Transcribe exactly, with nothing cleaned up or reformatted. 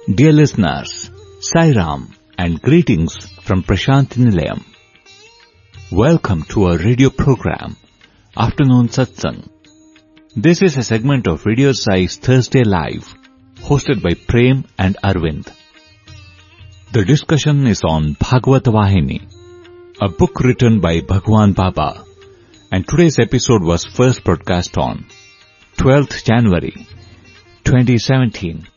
Dear listeners, Sai Ram and greetings from Prashant Nilayam. Welcome to our radio program, Afternoon Satsang. This is a segment of Radio Sai's Thursday Live, hosted by Prem and Arvind. The discussion is on Bhagavad Vahini, a book written by Bhagwan Baba, and today's episode was first broadcast on twelfth January twenty seventeen.